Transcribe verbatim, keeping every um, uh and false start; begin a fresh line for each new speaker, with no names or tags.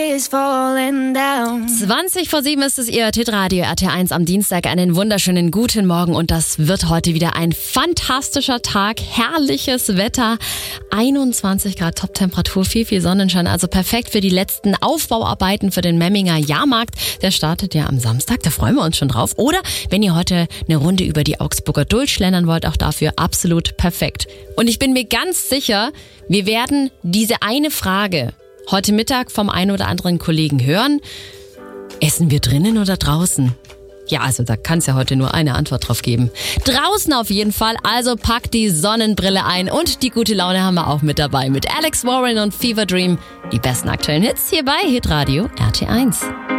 is falling down.
zwanzig vor sieben ist es Ihr Hitradio R T eins am Dienstag. Einen wunderschönen guten Morgen und das wird heute wieder ein fantastischer Tag. Herrliches Wetter, einundzwanzig Grad Top-Temperatur, viel, viel Sonnenschein. Also perfekt für die letzten Aufbauarbeiten für den Memminger Jahrmarkt. Der startet ja am Samstag, da freuen wir uns schon drauf. Oder wenn ihr heute eine Runde über die Augsburger Duld schlendern wollt, auch dafür absolut perfekt. Und ich bin mir ganz sicher, wir werden diese eine Frage heute Mittag vom einen oder anderen Kollegen hören. Essen wir drinnen oder draußen? Ja, also da kann es ja heute nur eine Antwort drauf geben. Draußen auf jeden Fall, also packt die Sonnenbrille ein und die gute Laune haben wir auch mit dabei. Mit Alex Warren und Fever Dream. Die besten aktuellen Hits hier bei Hitradio R T eins.